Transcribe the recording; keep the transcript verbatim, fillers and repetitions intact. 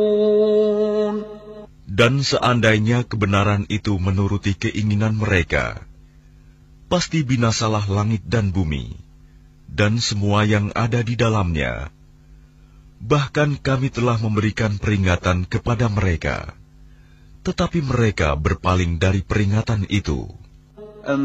Dan seandainya kebenaran itu menuruti keinginan mereka, pasti binasalah langit dan bumi, dan semua yang ada di dalamnya. Bahkan kami telah memberikan peringatan kepada mereka, tetapi mereka berpaling dari peringatan itu.